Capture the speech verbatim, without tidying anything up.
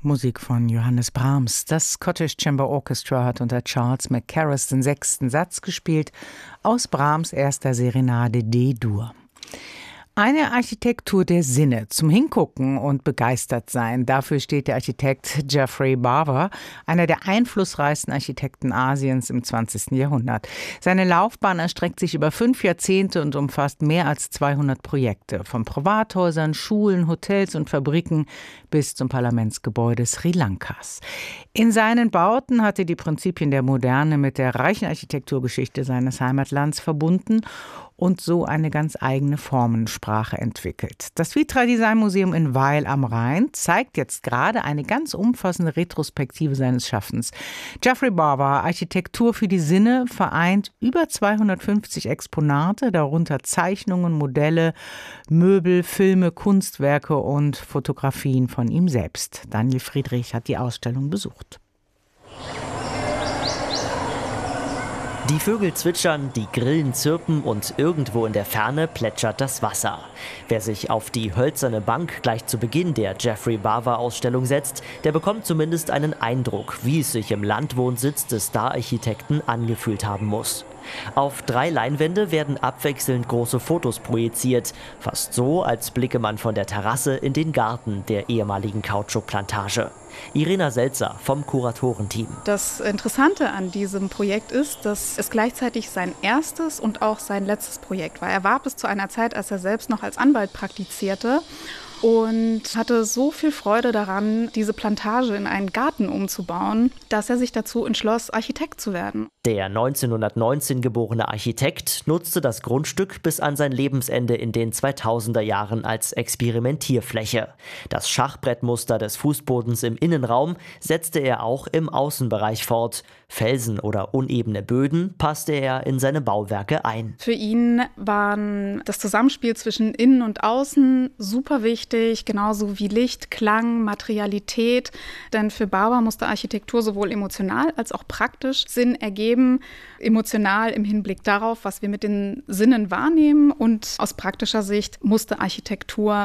Musik von Johannes Brahms. Das Scottish Chamber Orchestra hat unter Charles Mackerras den sechsten Satz gespielt aus Brahms' erster Serenade D-Dur. Eine Architektur der Sinne, zum Hingucken und begeistert sein. Dafür steht der Architekt Geoffrey Bawa, einer der einflussreichsten Architekten Asiens im zwanzigsten Jahrhundert. Seine Laufbahn erstreckt sich über fünf Jahrzehnte und umfasst mehr als zweihundert Projekte. Von Privathäusern, Schulen, Hotels und Fabriken bis zum Parlamentsgebäude Sri Lankas. In seinen Bauten hat er die Prinzipien der Moderne mit der reichen Architekturgeschichte seines Heimatlands verbunden und so eine ganz eigene Formensprache entwickelt. Das Vitra Design Museum in Weil am Rhein zeigt jetzt gerade eine ganz umfassende Retrospektive seines Schaffens. Geoffrey Bawa, Architektur für die Sinne, vereint über zweihundertfünfzig Exponate, darunter Zeichnungen, Modelle, Möbel, Filme, Kunstwerke und Fotografien von ihm selbst. Daniel Friedrich hat die Ausstellung besucht. Die Vögel zwitschern, die Grillen zirpen und irgendwo in der Ferne plätschert das Wasser. Wer sich auf die hölzerne Bank gleich zu Beginn der Geoffrey Bawa-Ausstellung setzt, der bekommt zumindest einen Eindruck, wie es sich im Landwohnsitz des Star-Architekten angefühlt haben muss. Auf drei Leinwände werden abwechselnd große Fotos projiziert, fast so, als blicke man von der Terrasse in den Garten der ehemaligen Kautschukplantage. Irina Selzer vom Kuratorenteam. Das Interessante an diesem Projekt ist, dass es gleichzeitig sein erstes und auch sein letztes Projekt war. Er war bis zu einer Zeit, als er selbst noch als Anwalt praktizierte, und hatte so viel Freude daran, diese Plantage in einen Garten umzubauen, dass er sich dazu entschloss, Architekt zu werden. Der neunzehnhundertneunzehn geborene Architekt nutzte das Grundstück bis an sein Lebensende in den zweitausender Jahren als Experimentierfläche. Das Schachbrettmuster des Fußbodens im Innenraum setzte er auch im Außenbereich fort. Felsen oder unebene Böden passte er in seine Bauwerke ein. Für ihn waren das Zusammenspiel zwischen Innen und Außen super wichtig, genauso wie Licht, Klang, Materialität. Denn für Bawa musste Architektur sowohl emotional als auch praktisch Sinn ergeben. Emotional im Hinblick darauf, was wir mit den Sinnen wahrnehmen, und aus praktischer Sicht musste Architektur